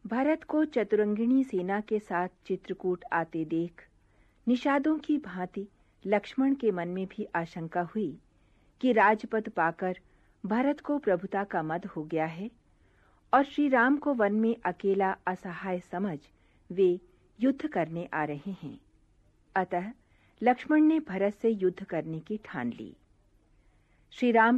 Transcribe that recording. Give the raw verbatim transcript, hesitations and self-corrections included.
भरत को चतुरंगिणी सेना के साथ चित्रकूट आते देख निषादों की भांति लक्ष्मण के मन में भी आशंका हुई कि राजपद पाकर भरत को प्रभुता का मद हो गया है और श्री राम को वन में अकेला असहाय समझ वे युद्ध करने आ रहे हैं। अतः लक्ष्मण ने भरत से युद्ध करने की ठान ली। श्री राम